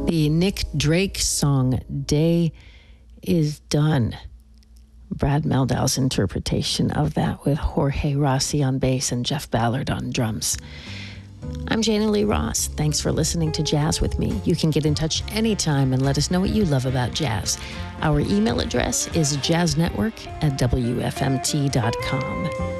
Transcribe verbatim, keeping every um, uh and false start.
The Nick Drake song, Day is Done. Brad Meldau's interpretation of that with Jorge Rossi on bass and Jeff Ballard on drums. I'm Jana Lee Ross. Thanks for listening to Jazz with me. You can get in touch anytime and let us know what you love about jazz. Our email address is jazznetwork at w f m t dot com.